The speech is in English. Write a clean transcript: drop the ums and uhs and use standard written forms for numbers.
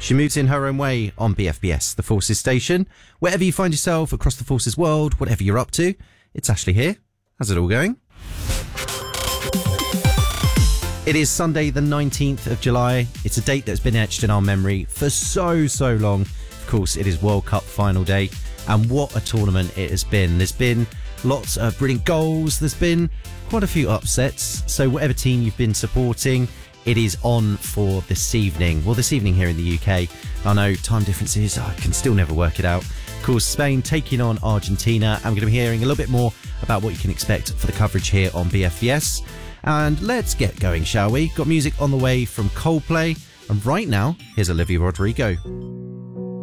She moves in her own way on BFBS, the Forces station. Wherever you find yourself across the Forces world, whatever you're up to, it's Ashley here. How's it all going? It is Sunday the 19th of July. It's a date that's been etched in our memory for so long. Of course, it is World Cup final day, and what a tournament it has been. There's been lots of brilliant goals. There's been quite a few upsets. So whatever team you've been supporting, it is on for this evening. Well, this evening here in the UK. I know time differences, I can still never work it out. Of course, Spain taking on Argentina. I'm going to be hearing a little bit more about what you can expect for the coverage here on BFBS. And let's get going, shall we? Got music on the way from Coldplay. And right now, here's Olivia Rodrigo.